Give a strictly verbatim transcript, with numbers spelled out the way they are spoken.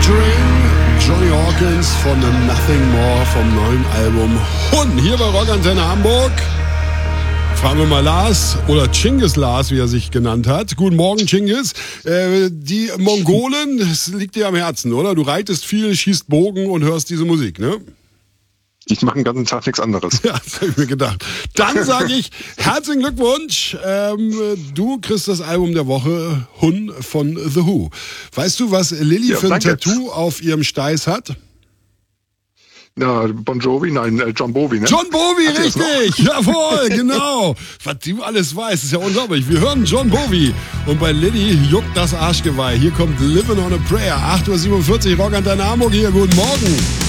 featuring Johnny Hawkins von Nothing More vom neuen Album Hun. Hier bei Rockantenne Hamburg. Fragen wir mal Lars oder Chingis Lars, wie er sich genannt hat. Guten Morgen, Chingis. Äh, die Mongolen, das liegt dir am Herzen, oder? Du reitest viel, schießt Bogen und hörst diese Musik, ne? Ich mache den ganzen Tag nichts anderes. Ja, das habe ich mir gedacht. Dann sage ich herzlichen Glückwunsch. Ähm, du kriegst das Album der Woche Hun von The Who. Weißt du, was Lilly ja, für ein danke. Tattoo auf ihrem Steiß hat? Ja, Bon Jovi, nein, äh, John Bovi, ne? John Bovi, Hat richtig! Jawohl, genau! Was du alles weißt, ist ja unglaublich. Wir hören John Bovi und bei Lilly juckt das Arschgeweih. Hier kommt Living on a Prayer. acht Uhr siebenundvierzig, Rockantenne Hamburg hier. Guten Morgen!